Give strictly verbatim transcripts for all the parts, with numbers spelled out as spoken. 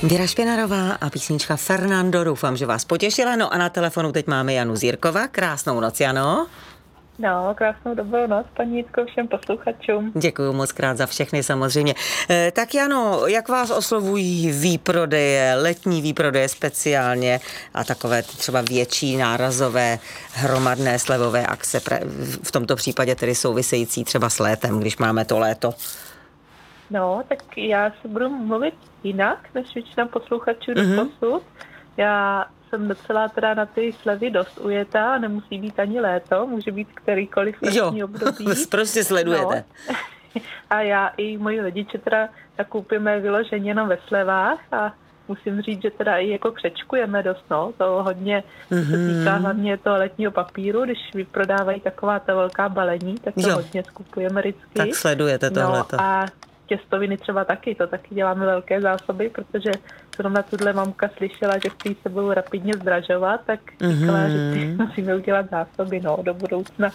Věra Špinarová a písnička Fernando, doufám, že vás potěšila. No a na telefonu teď máme Janu Zírkova. Krásnou noc, Jano. No, krásnou dobrou noc, paní Jitko, všem posluchačům. Děkuju moc krát za všechny samozřejmě. E, tak Jano, jak vás oslovují výprodeje, letní výprodeje speciálně a takové třeba větší nárazové hromadné slevové akce, v tomto případě tedy související třeba s létem, když máme to léto? No, tak já se budu mluvit jinak, než většina posluchačů Mm-hmm. doposud. Já jsem docela teda na ty slevy dost ujetá, nemusí být ani léto, může být kterýkoliv letní období. Prostě sledujete. No. A já i moji rodiče teda nakoupíme vyloženě jenom ve slevách a musím říct, že teda i jako křečkujeme dost, no, to hodně mm-hmm. se týká hlavně toho letního papíru, když vyprodávají taková ta velká balení, tak to jo. hodně skupujeme vždycky. Tak sledujete tohleto. No a těstoviny třeba taky, to taky děláme velké zásoby, protože zrovna tuhle mamka slyšela, že chtějí se budou rapidně zdražovat, tak říkala, mm-hmm. že si musíme udělat zásoby, no, do budoucna.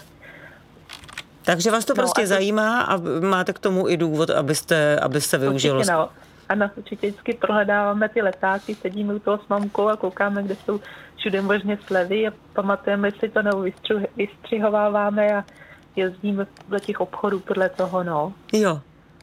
Takže vás to no, prostě to... zajímá a máte k tomu i důvod, abyste, abyste využili. Určitě, no. Ano, určitě vždycky prohledáváme ty letáky, sedíme u toho s mamkou a koukáme, kde jsou všude možně slevy a pamatujeme, jestli to nebo vystřihováváme a jezdíme do těch obchodů podle toho, no. Jo.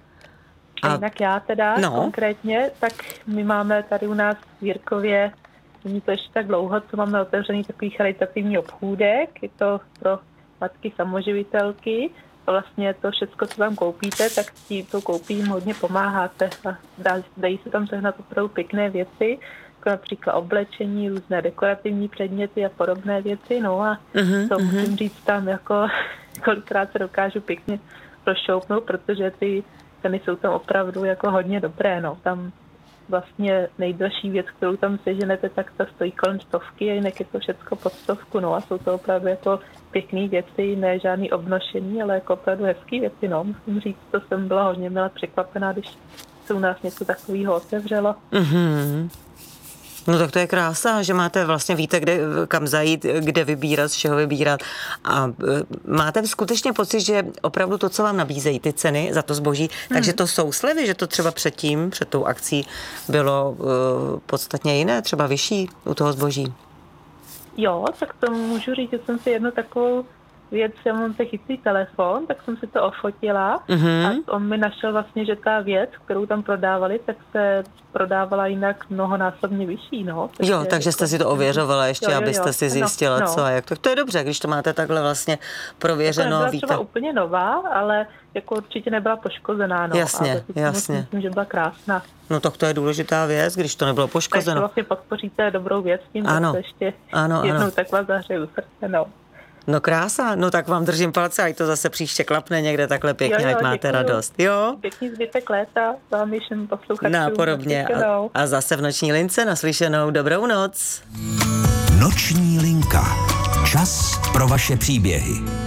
A jinak já teda no. konkrétně, tak my máme tady u nás v Jirkově, není to ještě tak dlouho, co máme otevřený takový charitativní obchůdek, je to pro matky samoživitelky. A vlastně to všechno, co tam koupíte, tak tím to koupím hodně pomáháte. A dá, dají se tam sehnat opravdu pěkné věci, jako například oblečení, různé dekorativní předměty a podobné věci. No a uh-huh, to uh-huh. musím říct tam, jako kolikrát se dokážu pěkně rozšoupnout, protože ty ceny jsou tam opravdu jako hodně dobré. No. Tam vlastně nejdražší věc, kterou tam seženete, tak ta stojí kolem stovky a jinak je to všechno pod stovku. No a jsou to opravdu jako pěkný věci, ne žádný obnošení, ale jako opravdu hezký věci. No. Musím říct, to jsem byla hodně milé překvapená, když se u nás něco takového otevřelo. Mm-hmm. No tak to je krása, že máte vlastně, víte, kde, kam zajít, kde vybírat, z čeho vybírat a máte skutečně pocit, že opravdu to, co vám nabízejí ty ceny za to zboží, hmm. takže to jsou slevy, že to třeba předtím, před tou akcí bylo uh, podstatně jiné, třeba vyšší u toho zboží? Jo, tak to můžu říct, že jsem si jednu takovou věc, já mám ten chytrý telefon, tak jsem si to ofotila mm-hmm. a on mi našel vlastně, že ta věc, kterou tam prodávali, tak se prodávala jinak mnohonásobně vyšší, no. Takže jo, takže jste si to ověřovala ještě, jo, jo, jo. abyste si zjistila, no, co a jak. Tak to je dobře, když to máte takhle vlastně prověřeno. Jako nebyla víte. Třeba úplně nová, ale jako určitě nebyla poškozená, no. Jasně, a jasně. Myslím, že byla krásná. No tak to je důležitá věc, když to nebylo poškozeno. Takže vlastně podpoříte dobrou věc tím, ano. že ještě ano, jednou ano. takhle zahřeju srdce, no. No krása, no tak vám držím palce, ať to zase příště klapne někde takhle pěkně, jo, jo, ať máte děkuju. Radost. Jo? Pěkný zbytek léta, vám všem posluchačům. No, podobně. A, a zase v noční lince naslyšenou dobrou noc. Noční linka. Čas pro vaše příběhy.